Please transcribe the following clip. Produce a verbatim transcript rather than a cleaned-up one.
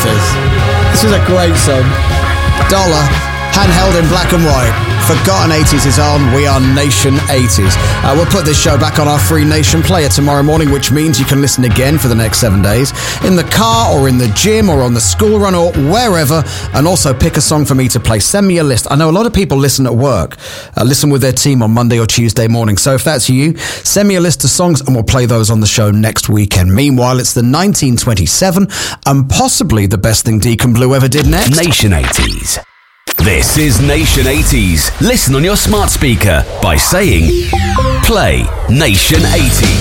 Memphis. This is a great song. Dollar, handheld in black and white. Forgotten eighties is on. We are Nation eighties. Uh, we'll put this show back on our free Nation player tomorrow morning, which means you can listen again for the next seven days in the car or in the gym or on the school run or wherever, and also pick a song for me to play. Send me a list. I know a lot of people listen at work, uh, listen with their team on Monday or Tuesday morning. So if that's you, send me a list of songs and we'll play those on the show next weekend. Meanwhile, it's the nineteen twenty-seven and possibly the best thing Deacon Blue ever did next. Nation eighties. This is Nation eighties. Listen on your smart speaker by saying, play Nation eighties.